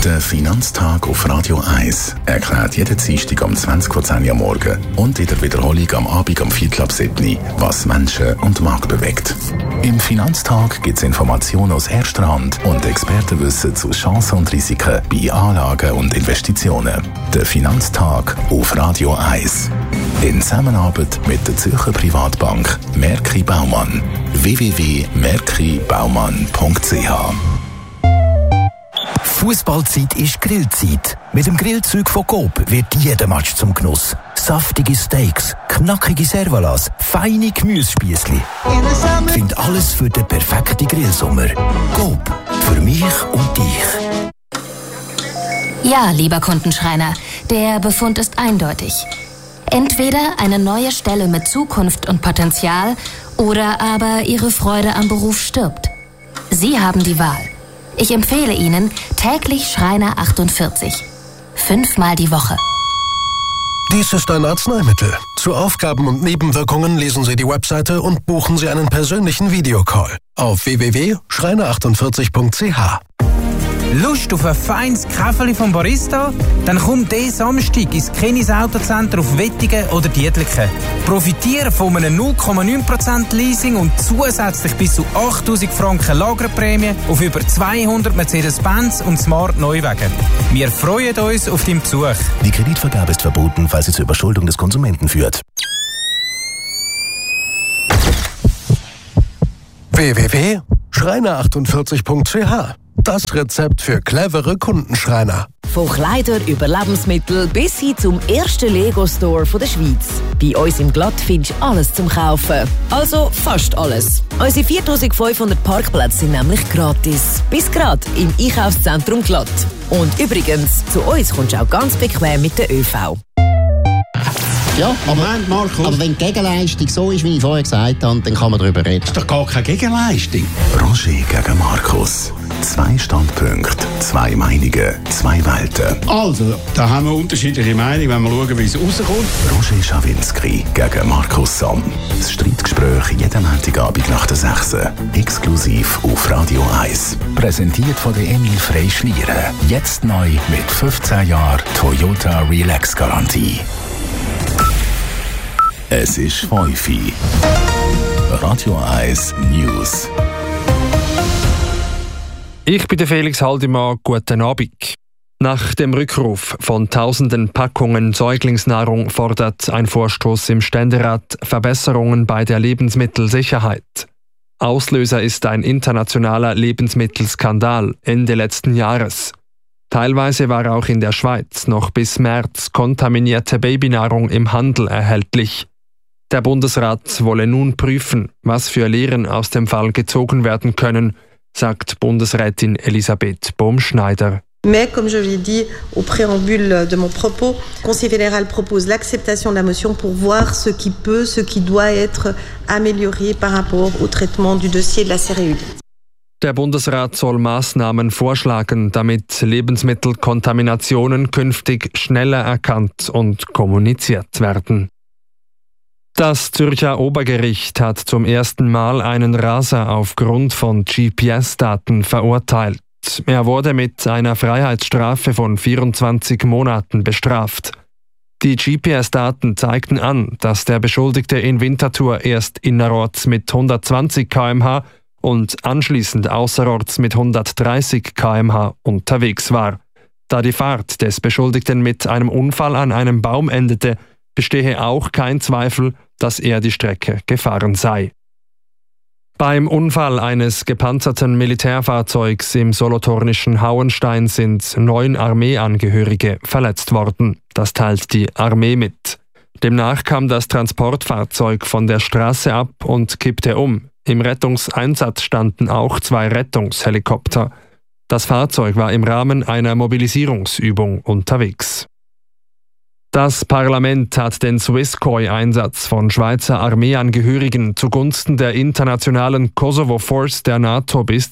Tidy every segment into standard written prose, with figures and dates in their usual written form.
Der Finanztag auf Radio 1 erklärt jeden Dienstag um 20:10 Uhr am Morgen und in der Wiederholung am Abend um 7:15 Uhr, was Menschen und Markt bewegt. Im Finanztag gibt es Informationen aus erster Hand und Expertenwissen zu Chancen und Risiken bei Anlagen und Investitionen. Der Finanztag auf Radio 1. In Zusammenarbeit mit der Zürcher Privatbank Merki Baumann. www.merkibaumann.ch. Fußballzeit ist Grillzeit. Mit dem Grillzeug von Coop wird jeder Match zum Genuss. Saftige Steaks, knackige Servalas, feine Gemüsespießli. Find alles für den perfekten Grillsommer. Coop, für mich und dich. Ja, lieber Kundenschreiner, der Befund ist eindeutig. Entweder eine neue Stelle mit Zukunft und Potenzial oder aber Ihre Freude am Beruf stirbt. Sie haben die Wahl. Ich empfehle Ihnen täglich Schreiner 48. 5-mal die Woche. Dies ist ein Arzneimittel. Zu Aufgaben und Nebenwirkungen lesen Sie die Webseite und buchen Sie einen persönlichen Videocall auf www.schreiner48.ch. Lust auf ein feines Käferli vom Barista? Dann komm diesen Samstag ins Kenis Autocenter auf Wettigen oder Dietliken. Profitiere von einem 0,9% Leasing und zusätzlich bis zu 8'000 Franken Lagerprämie auf über 200 Mercedes-Benz und Smart Neuwagen. Wir freuen uns auf deinen Besuch. Die Kreditvergabe ist verboten, falls sie zur Überschuldung des Konsumenten führt. www.schreiner48.ch. Das Rezept für clevere Kundenschreiner. Von Kleidern über Lebensmittel bis hin zum ersten Lego-Store der Schweiz. Bei uns im Glatt findest du alles zum Kaufen. Also fast alles. Unsere 4500 Parkplätze sind nämlich gratis. Bis gerade im Einkaufszentrum Glatt. Und übrigens, zu uns kommst du auch ganz bequem mit der ÖV. Ja, Moment, Markus. Aber wenn die Gegenleistung so ist, wie ich vorher gesagt habe, dann kann man darüber reden. Das ist doch gar keine Gegenleistung. Roger gegen Markus. 2 Standpunkte, 2 Meinungen, 2 Welten. Also, da haben wir unterschiedliche Meinungen, wenn wir schauen, wie es rauskommt. Roger Schawinski gegen Markus Somm. Das Streitgespräch jeden Montagabend nach der 6. Exklusiv auf Radio 1. Präsentiert von der Emil Frey Schlieren. Jetzt neu mit 15 Jahren Toyota Relax Garantie. Es ist 5 Uhr. Radio 1 News. Ich bin der Felix Haldimann. Guten Abend. Nach dem Rückruf von tausenden Packungen Säuglingsnahrung fordert ein Vorstoß im Ständerat Verbesserungen bei der Lebensmittelsicherheit. Auslöser ist ein internationaler Lebensmittelskandal Ende letzten Jahres. Teilweise war auch in der Schweiz noch bis März kontaminierte Babynahrung im Handel erhältlich. Der Bundesrat wolle nun prüfen, was für Lehren aus dem Fall gezogen werden können, sagt Bundesrätin Elisabeth Baumschneider. Mais, comme je l'ai dit au préambule de mon propos, le Conseil fédéral propose l'acceptation de la motion pour voir ce qui peut, ce qui doit être amélioré par rapport au traitement du dossier de la céréulie. Der Bundesrat soll Maßnahmen vorschlagen, damit Lebensmittelkontaminationen künftig schneller erkannt und kommuniziert werden. Das Zürcher Obergericht hat zum ersten Mal einen Raser aufgrund von GPS-Daten verurteilt. Er wurde mit einer Freiheitsstrafe von 24 Monaten bestraft. Die GPS-Daten zeigten an, dass der Beschuldigte in Winterthur erst innerorts mit 120 km/h und anschließend außerorts mit 130 km/h unterwegs war. Da die Fahrt des Beschuldigten mit einem Unfall an einem Baum endete, bestehe auch kein Zweifel, dass er die Strecke gefahren sei. Beim Unfall eines gepanzerten Militärfahrzeugs im solothurnischen Hauenstein sind 9 Armeeangehörige verletzt worden. Das teilt die Armee mit. Demnach kam das Transportfahrzeug von der Straße ab und kippte um. Im Rettungseinsatz standen auch 2 Rettungshelikopter. Das Fahrzeug war im Rahmen einer Mobilisierungsübung unterwegs. Das Parlament hat den Swisscoi-Einsatz von Schweizer Armeeangehörigen zugunsten der internationalen Kosovo Force der NATO bis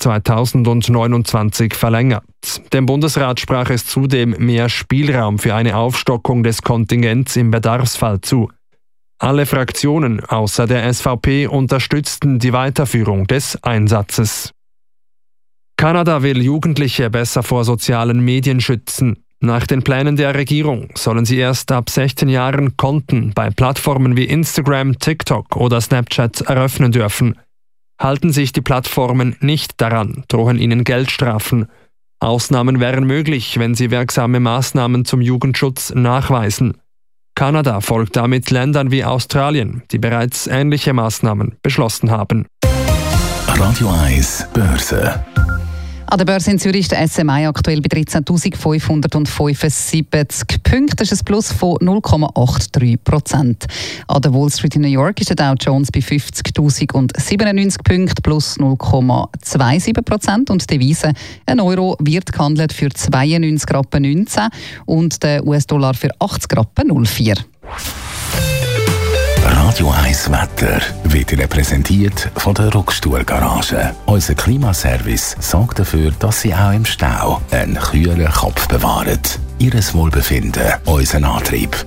2029 verlängert. Dem Bundesrat sprach es zudem mehr Spielraum für eine Aufstockung des Kontingents im Bedarfsfall zu. Alle Fraktionen außer der SVP unterstützten die Weiterführung des Einsatzes. Kanada will Jugendliche besser vor sozialen Medien schützen. Nach den Plänen der Regierung sollen sie erst ab 16 Jahren Konten bei Plattformen wie Instagram, TikTok oder Snapchat eröffnen dürfen. Halten sich die Plattformen nicht daran, drohen ihnen Geldstrafen. Ausnahmen wären möglich, wenn sie wirksame Maßnahmen zum Jugendschutz nachweisen. Kanada folgt damit Ländern wie Australien, die bereits ähnliche Maßnahmen beschlossen haben. Radio 1 Börse. An der Börse in Zürich ist der SMI aktuell bei 13.575 Punkten. Das ist ein Plus von 0,83%. An der Wall Street in New York ist der Dow Jones bei 50.097 Punkten, plus 0,27%. Und die Devise, ein Euro wird gehandelt für 92,19 Rappen und der US-Dollar für 80,04 Rappen. Radio 1 Wetter wird Ihnen präsentiert von der Rockstuhl Garage. Unser Klimaservice sorgt dafür, dass Sie auch im Stau einen kühlen Kopf bewahren. Ihres Wohlbefinden, unser Antrieb.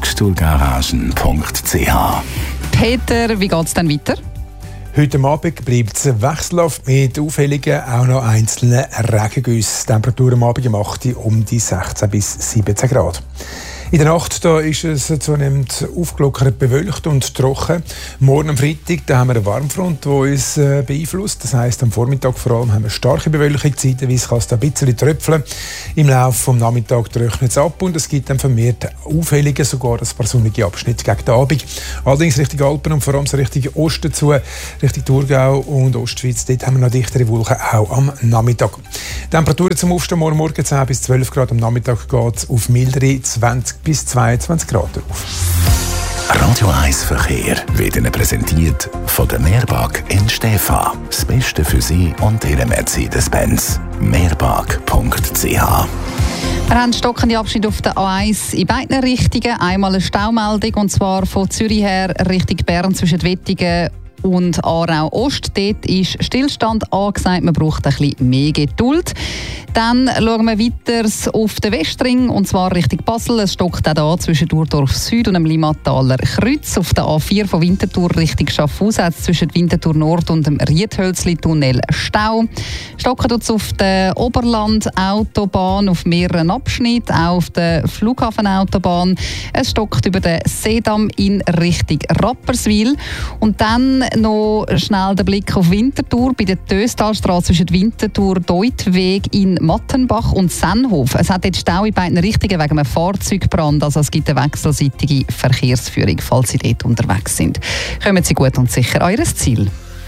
Rockstuhlgaragen.ch. Peter, wie geht es denn weiter? Heute Abend bleibt es wechselhaft mit auffälligen, auch noch einzelnen Regengüssen. Temperatur am Abend um 8 Uhr um die 16 bis 17 Grad. In der Nacht da ist es zunehmend aufgelockert, bewölkt und trocken. Morgen am Freitag da haben wir eine Warmfront, die uns beeinflusst. Das heisst, am Vormittag vor allem haben wir starke Bewölkung. Zeitweise kann es da ein bisschen tröpfeln. Im Laufe des Nachmittags trocknet es ab und es gibt dann vermehrt auffällige, sogar ein paar sonnige Abschnitte gegen den Abend. Allerdings Richtung Alpen und vor allem so Richtung Osten zu, Richtung Thurgau und Ostschweiz, dort haben wir noch dichtere Wolken, auch am Nachmittag. Temperaturen zum Aufstehen morgen 10 bis 12 Grad, am Nachmittag geht es auf mildere 20 bis 22 Grad auf. Radio 1 Verkehr wird Ihnen präsentiert von der Meerbag in Stäfa. Das Beste für Sie und Ihre Mercedes-Benz. Meerbag.ch. Wir haben stockende Abschnitte auf der A1 in beiden Richtungen. Einmal eine Staumeldung, und zwar von Zürich her Richtung Bern zwischen Wettingen und Aarau-Ost. Dort ist Stillstand angesagt, man braucht ein bisschen mehr Geduld. Dann schauen wir weiter auf den Westring, und zwar Richtung Basel. Es stockt auch da zwischen Durdorf Süd und dem Limmataler Kreuz. Auf der A4 von Winterthur Richtung Schaffhausen zwischen Winterthur Nord und dem Riethölzli-Tunnel Stau. Stocken tut es auf der Oberland-Autobahn auf mehreren Abschnitten, auch auf der Flughafenautobahn. Es stockt über den Seedamm in Richtung Rapperswil. Und dann noch schnell der Blick auf Winterthur bei der Töstalstraße zwischen Winterthur-Deutweg in Mattenbach und Sennhof. Es hat jetzt Stau in beiden Richtungen wegen einem Fahrzeugbrand. Also es gibt eine wechselseitige Verkehrsführung, falls Sie dort unterwegs sind. Kommen Sie gut und sicher an Ihr Ziel.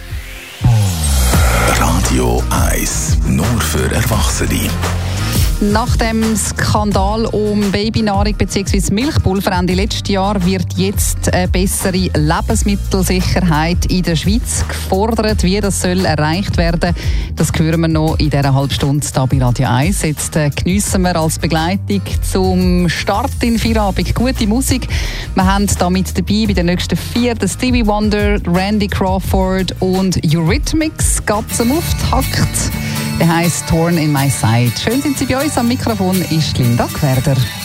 Radio 1, nur für Erwachsene. Nach dem Skandal um Babynahrung bzw. Milchpulver Ende letztes Jahr wird jetzt eine bessere Lebensmittelsicherheit in der Schweiz gefordert. Wie das soll erreicht werden, das hören wir noch in dieser halben Stunde hier bei Radio 1. Jetzt geniessen wir als Begleitung zum Start in Feierabend gute Musik. Wir haben damit dabei bei den nächsten 4 Stevie Wonder, Randy Crawford und Eurythmics. Ganz am Auftakt. Der heisst Torn in My Side. Schön sind Sie bei uns. Am Mikrofon ist Linda Gwerder.